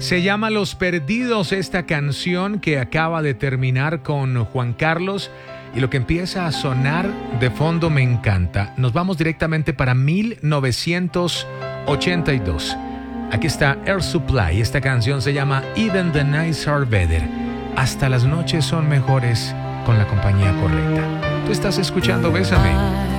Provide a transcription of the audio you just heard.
Se llama Los Perdidos esta canción que acaba de terminar con Juan Carlos, y lo que empieza a sonar de fondo me encanta. Nos vamos directamente para 1982. Aquí está Air Supply. Esta canción se llama Even the Nights Are Better. Hasta las noches son mejores con la compañía correcta. Tú estás escuchando Bésame.